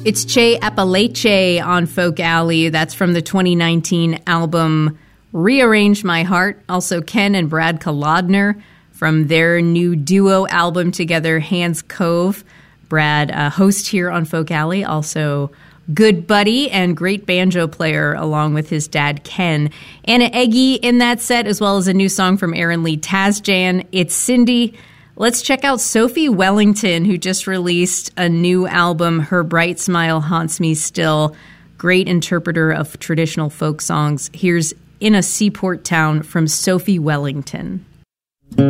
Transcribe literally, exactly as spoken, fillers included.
It's Che Apalache on Folk Alley. That's from the twenty nineteen album Rearrange My Heart. Also Ken and Brad Kolodner from their new duo album together, Hands Cove. Brad, a host here on Folk Alley, also good buddy and great banjo player along with his dad, Ken. Anna Eggy in that set, as well as a new song from Aaron Lee Tasjan. It's Cindy. Let's check out Sophie Wellington, who just released a new album, Her Bright Smile Haunts Me Still. Great interpreter of traditional folk songs. Here's In a Seaport Town from Sophie Wellington.